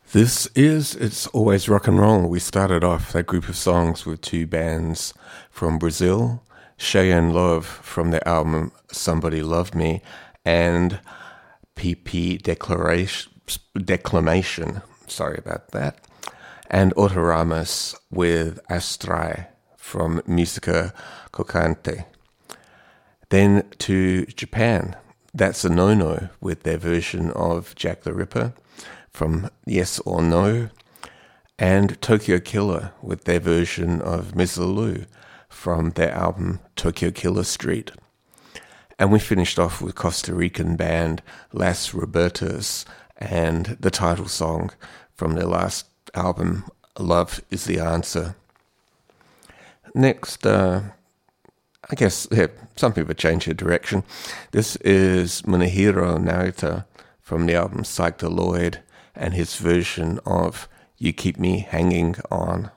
This is It's Always Rock and Roll. We started off that group of songs with two bands from Brazil, Cheyenne Love from their album Somebody Loved Me, and PP Declamation, sorry about that, and Autoramas with Astrai from Musica Cocante. Then to Japan, That's a No-No with their version of Jack the Ripper from Yes or No, and Tokyo Killer with their version of Misalou from their album Tokyo Killer Street. And we finished off with Costa Rican band Las Robertas and the title song from their last album, Love is the Answer. Next, I guess some people change their direction. This is Munehiro Narita from the album Psych the Lloyd and his version of You Keep Me Hanging On.